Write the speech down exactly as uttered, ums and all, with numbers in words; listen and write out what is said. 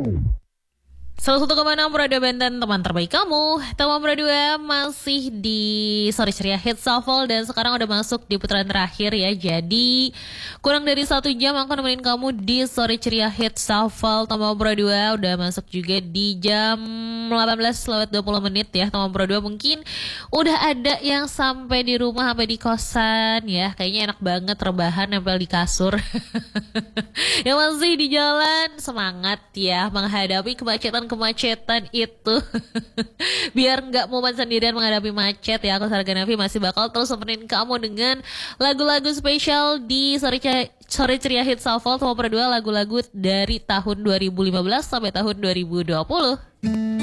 seratus satu koma enam Radio Banten, teman terbaik kamu. Teman berdua masih di Sore Ceria Hit Shuffle dan sekarang udah masuk di putaran terakhir ya. Jadi kurang dari satu jam aku nemenin kamu di Sore Ceria Hit Shuffle. Teman berdua udah masuk juga di jam delapan belas lewat dua puluh menit ya. Teman berdua mungkin udah ada yang sampai di rumah, sampai di kosan ya. Kayaknya enak banget rebahan nempel di kasur. Yang masih di jalan semangat ya menghadapi kemacetan kemacetan itu. Biar nggak momen sendirian menghadapi macet ya, aku Sarah Ganafi masih bakal terus nemenin kamu dengan lagu-lagu spesial di Sore Ceria, Sore Ceria Hit Shuffle. Sama berdua lagu-lagu dari tahun dua ribu lima belas sampai tahun dua ribu dua puluh.